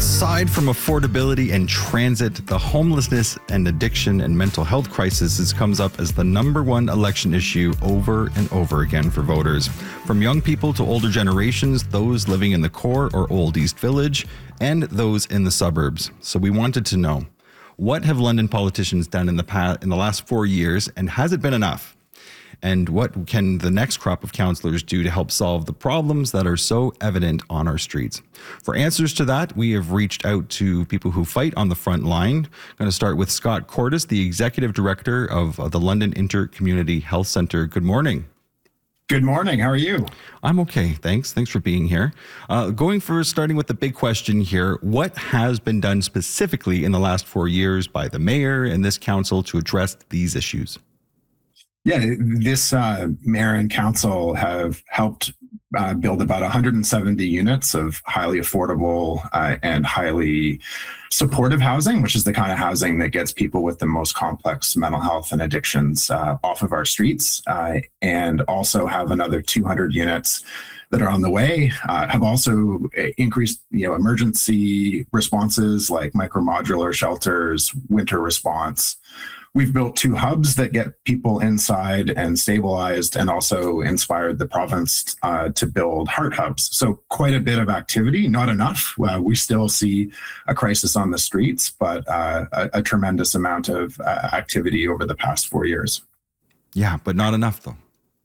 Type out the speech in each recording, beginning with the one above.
Aside from affordability and transit, the homelessness and addiction and mental health crisis comes up as the number one election issue over and over again for voters. From young people to older generations, those living in the core or Old East Village, and those in the suburbs. So we wanted to know, what have London politicians done in the last 4 years, and has it been enough? And what can the next crop of councillors do to help solve the problems that are so evident on our streets? For answers to that, we have reached out to people who fight on the front line. I'm going to start with Scott Cordes, the Executive Director of the London Inter-Community Health Centre. Good morning. Good morning. How are you? I'm okay, thanks. Thanks for being here. Starting with the big question here, what has been done specifically in the last 4 years by the mayor and this council to address these issues? Yeah, this mayor and council have helped build about 170 units of highly affordable and highly supportive housing, which is the kind of housing that gets people with the most complex mental health and addictions off of our streets, and also have another 200 units that are on the way. Have also increased, emergency responses like micro-modular shelters, winter response. We've built 2 hubs that get people inside and stabilized, and also inspired the province to build heart hubs. So quite a bit of activity, not enough. We still see a crisis on the streets, but a tremendous amount of activity over the past 4 years. Yeah, but not enough though.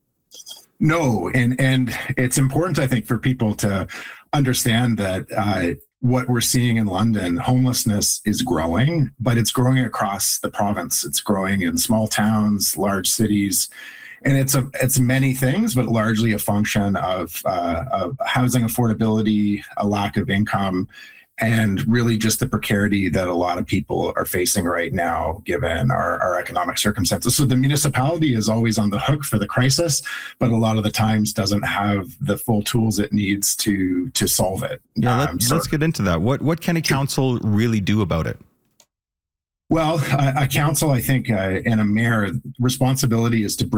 No, and it's important, I think, for people to understand that what we're seeing in London, homelessness is growing, but it's growing across the province. It's growing in small towns, large cities, and it's many things, but largely a function of housing affordability, a lack of income, and really just the precarity that a lot of people are facing right now, given our economic circumstances. So the municipality is always on the hook for the crisis, but a lot of the times doesn't have the full tools it needs to solve it. Yeah, let's get into that. What can a council really do about it? Well, a council, I think, and a mayor, responsibility is to bring